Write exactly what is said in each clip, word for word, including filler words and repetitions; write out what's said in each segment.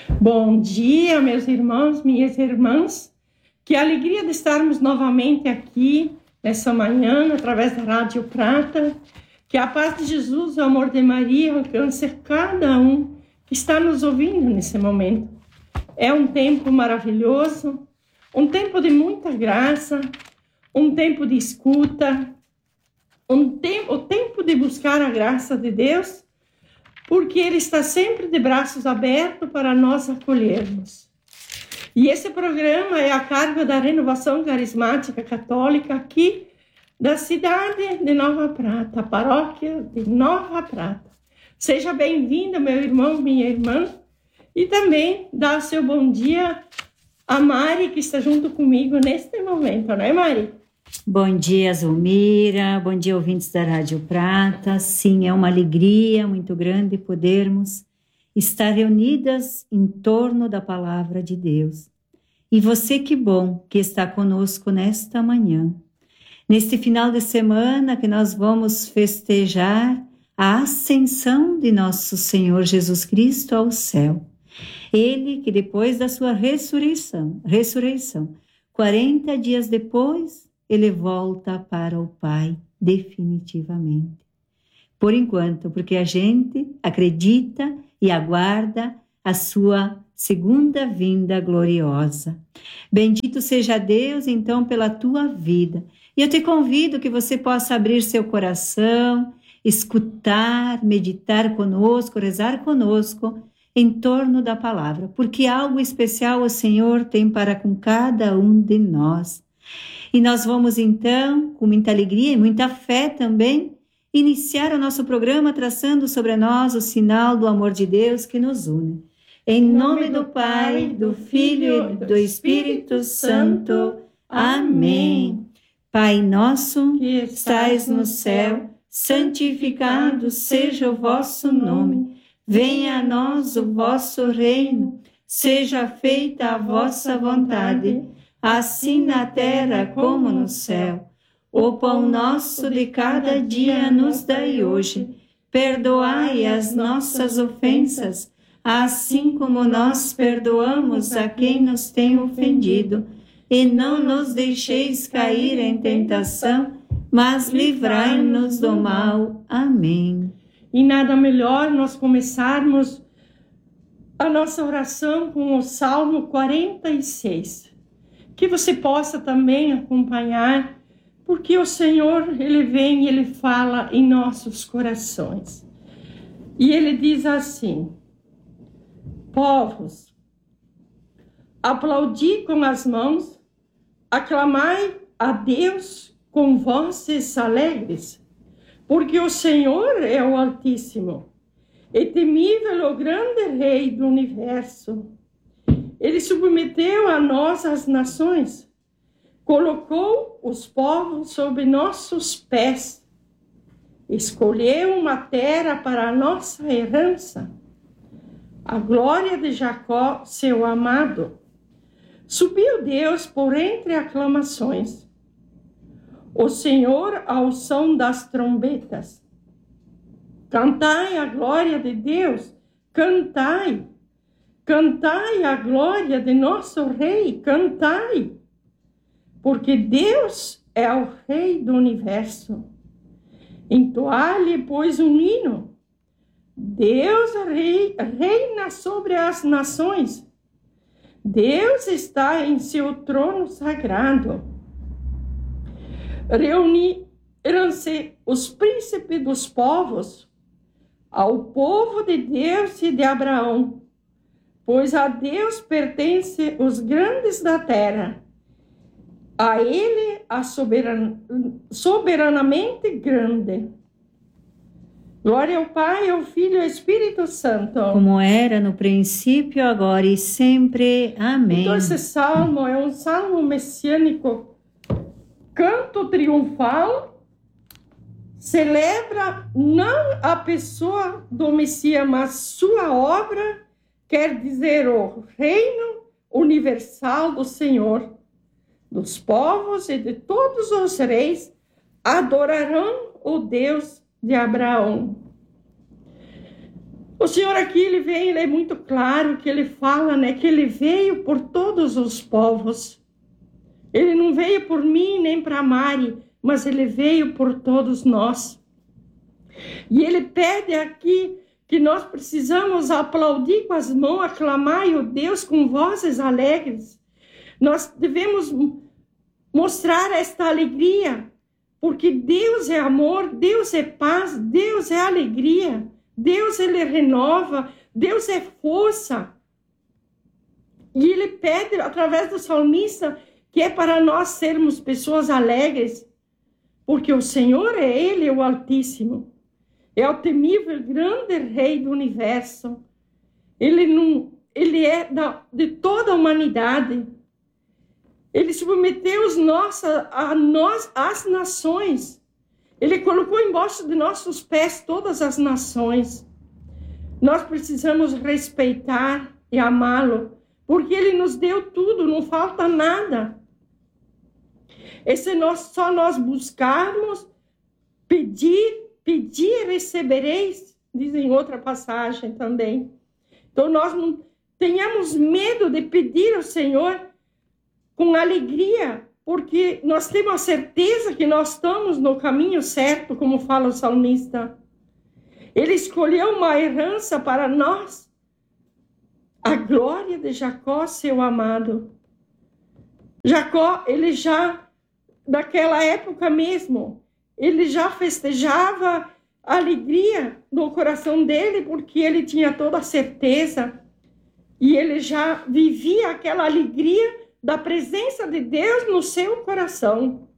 Bom dia, meus irmãos, minhas irmãs. Que alegria de estarmos novamente aqui nessa manhã, através da Rádio Prata. Que a paz de Jesus e o amor de Maria alcance cada um que está nos ouvindo nesse momento. É um tempo maravilhoso, um tempo de muita graça, um tempo de escuta, um tempo, o tempo de buscar a graça de Deus, porque Ele está sempre de braços abertos para nós acolhermos. E esse programa é a cargo da Renovação Carismática Católica aqui da cidade de Nova Prata, a paróquia de Nova Prata. Seja bem-vindo, meu irmão, minha irmã, e também dá o seu bom dia a Mari, que está junto comigo neste momento, não é, Mari? Bom dia, Zulmira, bom dia, ouvintes da Rádio Prata. Sim, é uma alegria muito grande podermos estar reunidas em torno da Palavra de Deus. E você, que bom que está conosco nesta manhã, neste final de semana que nós vamos festejar a ascensão de nosso Senhor Jesus Cristo ao céu. Ele que depois da sua ressurreição, ressurreição, quarenta dias depois, ele volta para o Pai definitivamente. Por enquanto, porque a gente acredita e aguarda a sua segunda vinda gloriosa. Bendito seja Deus, então, pela tua vida. E eu te convido que você possa abrir seu coração, escutar, meditar conosco, rezar conosco em torno da palavra, porque algo especial o Senhor tem para com cada um de nós. E nós vamos então, com muita alegria e muita fé também, iniciar o nosso programa traçando sobre nós o sinal do amor de Deus que nos une. Em nome do Pai, do Filho e do Espírito Santo. Amém. Pai nosso, que estais no céu, santificado seja o vosso nome. Venha a nós o vosso reino. Seja feita a vossa vontade, assim na terra como no céu. O pão nosso de cada dia nos dai hoje. Perdoai as nossas ofensas, assim como nós perdoamos a quem nos tem ofendido. E não nos deixeis cair em tentação, mas livrai-nos do mal. Amém. E nada melhor nós começarmos a nossa oração com o Salmo quarenta e seis. Que você possa também acompanhar, porque o Senhor, Ele vem e Ele fala em nossos corações. E Ele diz assim: povos, aplaudi com as mãos, aclamai a Deus com vozes alegres, porque o Senhor é o Altíssimo, e temível o grande Rei do Universo. Ele submeteu a nós as nações, colocou os povos sob nossos pés, escolheu uma terra para a nossa herança, a glória de Jacó, seu amado. Subiu Deus por entre aclamações, o Senhor ao som das trombetas. Cantai a glória de Deus, cantai. Cantai a glória de nosso Rei, cantai, porque Deus é o Rei do Universo. Entoai-lhe, pois, um hino. Deus rei, reina sobre as nações. Deus está em seu trono sagrado. Reuniram-se os príncipes dos povos ao povo de Deus e de Abraão, pois a Deus pertence os grandes da terra, a Ele a soberan... soberanamente grande. Glória ao Pai, ao Filho e ao Espírito Santo. Como era no princípio, agora e sempre. Amém. Então esse salmo é um salmo messiânico, canto triunfal, celebra não a pessoa do Messias, mas sua obra, quer dizer, o reino universal do Senhor. Dos povos e de todos os reis adorarão o Deus de Abraão. O O Senhor aqui, ele vem, ele é muito claro que ele fala, né, que ele veio por todos os povos. Ele não veio por mim nem para Mari, mas ele veio por todos nós. E ele pede aqui que nós precisamos aplaudir com as mãos, aclamar o Deus com vozes alegres. Nós devemos mostrar esta alegria, porque Deus é amor, Deus é paz, Deus é alegria, Deus ele renova, Deus é força. E ele pede através do salmista que é para nós sermos pessoas alegres, porque o Senhor é ele, o Altíssimo. É o temível grande Rei do universo. Ele, não, ele é da, de toda a humanidade. Ele submeteu os nossos, a nós, as nações. Ele colocou embaixo de nossos pés todas as nações. Nós precisamos respeitar e amá-lo, porque ele nos deu tudo, não falta nada. E se nós, só nós buscarmos, pedir, pedir e recebereis, diz em outra passagem também. Então nós não tenhamos medo de pedir ao Senhor com alegria, porque nós temos a certeza que nós estamos no caminho certo, como fala o salmista. Ele escolheu uma herança para nós, a glória de Jacó, seu amado. Jacó, ele já, naquela época mesmo, ele já festejava a alegria no coração dele, porque ele tinha toda a certeza, e ele já vivia aquela alegria da presença de Deus no seu coração.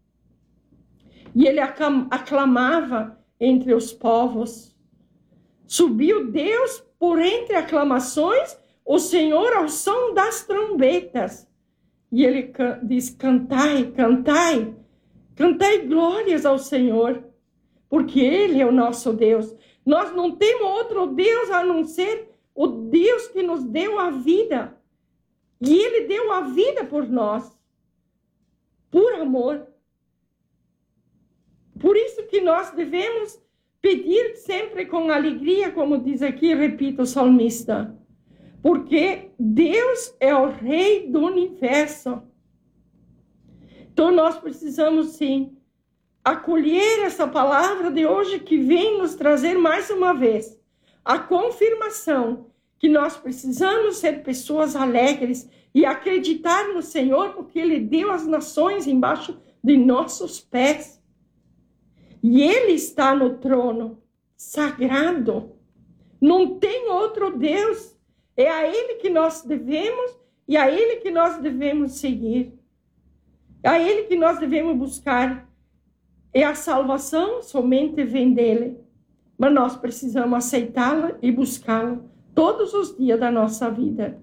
E ele aclamava entre os povos. Subiu Deus por entre aclamações, o Senhor ao som das trombetas. E ele diz, cantai, cantai, cantai glórias ao Senhor, porque ele é o nosso Deus. Nós não temos outro Deus a não ser o Deus que nos deu a vida. E ele deu a vida por nós, por amor. Por isso que nós devemos pedir sempre com alegria, como diz aqui, repito, o salmista. Porque Deus é o Rei do universo. Então nós precisamos sim acolher essa palavra de hoje que vem nos trazer mais uma vez a confirmação que nós precisamos ser pessoas alegres e acreditar no Senhor, porque Ele deu as nações embaixo de nossos pés. E Ele está no trono, sagrado. Não tem outro Deus. É a Ele que nós devemos e a Ele que nós devemos seguir. É a Ele que nós devemos buscar. E a salvação somente vem dEle. Mas nós precisamos aceitá-la e buscá-la todos os dias da nossa vida.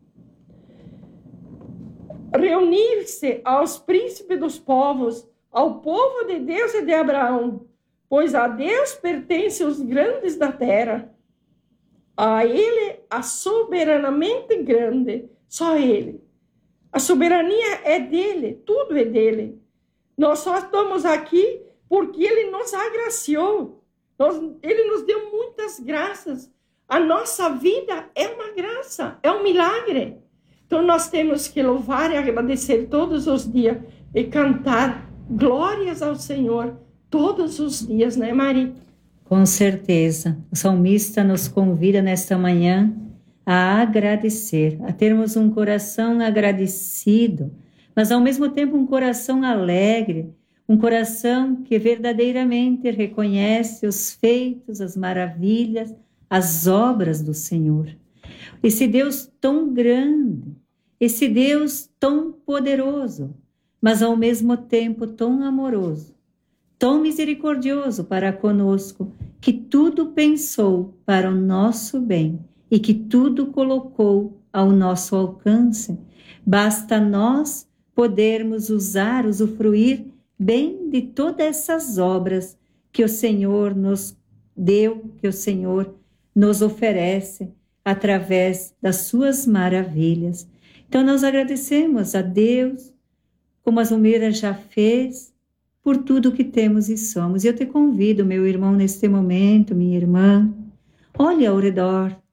Reunir-se aos príncipes dos povos, ao povo de Deus e de Abraão, pois a Deus pertencem os grandes da terra. A Ele, a soberanamente grande, só Ele. A soberania é dEle, tudo é dEle. Nós só estamos aqui porque Ele nos agraciou. Nós, Ele nos deu muitas graças. A nossa vida é uma graça, é um milagre. Então nós temos que louvar e agradecer todos os dias e cantar glórias ao Senhor todos os dias, né, Mari? Com certeza. O salmista nos convida nesta manhã a agradecer, a termos um coração agradecido, mas ao mesmo tempo um coração alegre, um coração que verdadeiramente reconhece os feitos, as maravilhas, as obras do Senhor. Esse Deus tão grande, esse Deus tão poderoso, mas ao mesmo tempo tão amoroso, tão misericordioso para conosco, que tudo pensou para o nosso bem e que tudo colocou ao nosso alcance. Basta nós podermos usar, usufruir bem de todas essas obras que o Senhor nos deu, que o Senhor nos oferece através das suas maravilhas. Então nós agradecemos a Deus, como a Zulmira já fez, por tudo que temos e somos. E eu te convido, meu irmão, neste momento, minha irmã, olhe ao redor,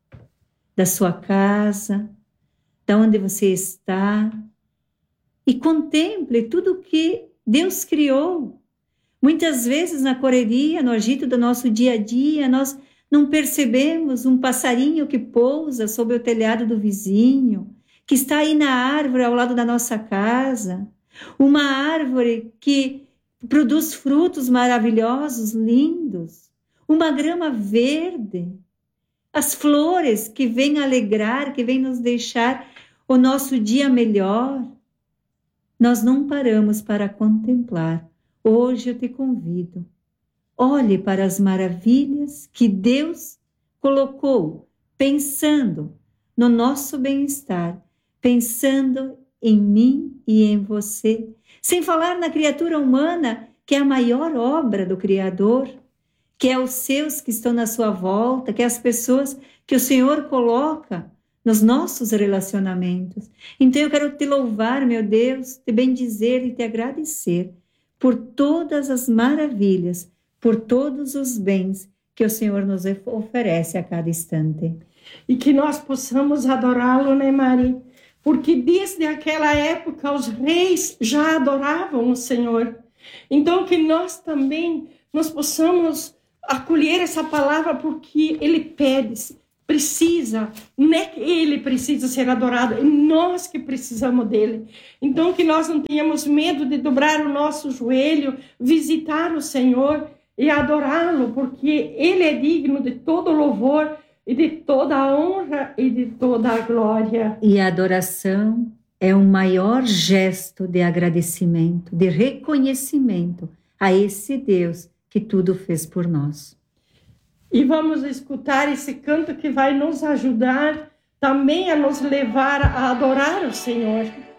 da sua casa, da onde você está, e contemple tudo que Deus criou. Muitas vezes na correria, no agito do nosso dia a dia, nós não percebemos um passarinho que pousa sobre o telhado do vizinho, que está aí na árvore ao lado da nossa casa, uma árvore que produz frutos maravilhosos, lindos, uma grama verde, as flores que vêm alegrar, que vêm nos deixar o nosso dia melhor. Nós não paramos para contemplar. Hoje eu te convido, olhe para as maravilhas que Deus colocou, pensando no nosso bem-estar, pensando em mim e em você, sem falar na criatura humana, que é a maior obra do Criador, que é os seus que estão na sua volta, que é as pessoas que o Senhor coloca nos nossos relacionamentos. Então eu quero te louvar, meu Deus, te bendizer e te agradecer por todas as maravilhas, por todos os bens que o Senhor nos oferece a cada instante. E que nós possamos adorá-lo, né, Mari? Porque desde aquela época os reis já adoravam o Senhor. Então que nós também nós possamos acolher essa palavra, porque ele pede, precisa, não é que ele precisa ser adorado, é nós que precisamos dele. Então que nós não tenhamos medo de dobrar o nosso joelho, visitar o Senhor e adorá-lo, porque ele é digno de todo louvor e de toda a honra e de toda a glória. E a adoração é um maior gesto de agradecimento, de reconhecimento a esse Deus que tudo fez por nós. E vamos escutar esse canto que vai nos ajudar também a nos levar a adorar o Senhor.